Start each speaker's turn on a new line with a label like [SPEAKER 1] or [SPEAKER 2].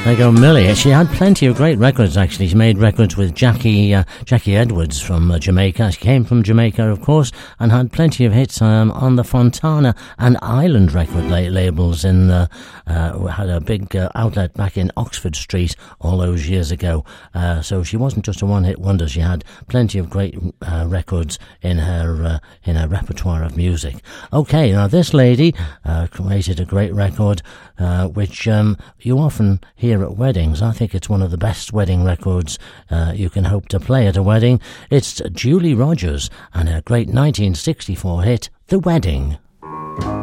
[SPEAKER 1] There you go, Millie. She had plenty of great records, actually. She made records with Jackie Edwards from Jamaica. She came from Jamaica, of course, and had plenty of hits on the Fontana and Island record labels. Had a big outlet back in Oxford Street all those years ago. So she wasn't just a one-hit wonder. She had plenty of great records in her repertoire of music. Okay, now this lady created a great record, which you often hear at weddings. I think it's one of the best wedding records you can hope to play at a wedding. It's Julie Rogers and her great 1964 hit, The Wedding.